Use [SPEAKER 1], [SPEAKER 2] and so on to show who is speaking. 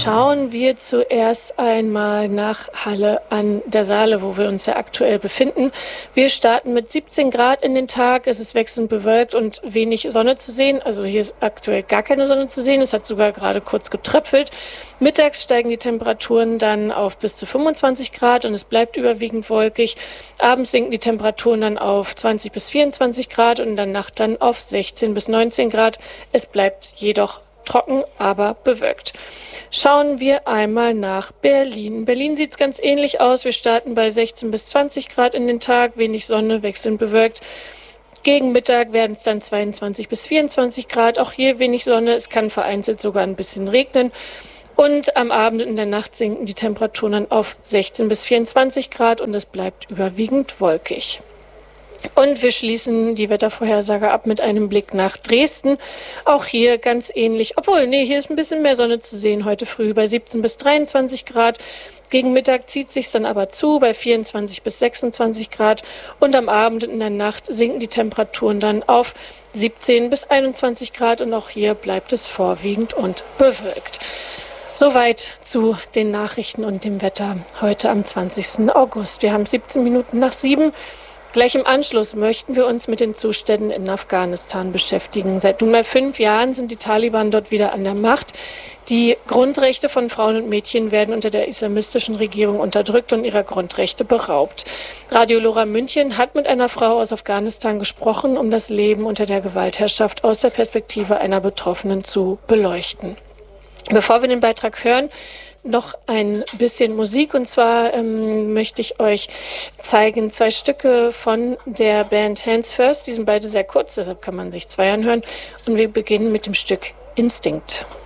[SPEAKER 1] Schauen wir zuerst einmal nach Halle an der Saale, wo wir uns ja aktuell befinden. Wir starten mit 17 Grad in den Tag. Es ist wechselnd bewölkt und wenig Sonne zu sehen. Also hier ist aktuell gar keine Sonne zu sehen. Es hat sogar gerade kurz getröpfelt. Mittags steigen die Temperaturen dann auf bis zu 25 Grad und es bleibt überwiegend wolkig. Abends sinken die Temperaturen dann auf 20 bis 24 Grad und in der Nacht dann auf 16 bis 19 Grad. Es bleibt jedoch trocken, aber bewölkt. Schauen wir einmal nach Berlin. In Berlin sieht es ganz ähnlich aus. Wir starten bei 16 bis 20 Grad in den Tag, wenig Sonne, wechselnd bewölkt. Gegen Mittag werden es dann 22 bis 24 Grad. Auch hier wenig Sonne. Es kann vereinzelt sogar ein bisschen regnen. Und am Abend und in der Nacht sinken die Temperaturen dann auf 16 bis 24 Grad und es bleibt überwiegend wolkig. Und wir schließen die Wettervorhersage ab mit einem Blick nach Dresden. Auch hier ganz ähnlich. Hier ist ein bisschen mehr Sonne zu sehen heute früh bei 17 bis 23 Grad. Gegen Mittag zieht sich's dann aber zu bei 24 bis 26 Grad. Und am Abend und in der Nacht sinken die Temperaturen dann auf 17 bis 21 Grad. Und auch hier bleibt es vorwiegend und bewölkt. Soweit zu den Nachrichten und dem Wetter heute am 20. August. Wir haben 17 Minuten nach 7. Gleich im Anschluss möchten wir uns mit den Zuständen in Afghanistan beschäftigen. Seit nunmehr 5 Jahren sind die Taliban dort wieder an der Macht. Die Grundrechte von Frauen und Mädchen werden unter der islamistischen Regierung unterdrückt und ihrer Grundrechte beraubt. Radio Lora München hat mit einer Frau aus Afghanistan gesprochen, um das Leben unter der Gewaltherrschaft aus der Perspektive einer Betroffenen zu beleuchten. Bevor wir den Beitrag hören, noch ein bisschen Musik, und zwar möchte ich euch zeigen 2 Stücke von der Band Hands First. Die sind beide sehr kurz, deshalb kann man sich 2 anhören. Und wir beginnen mit dem Stück Instinct.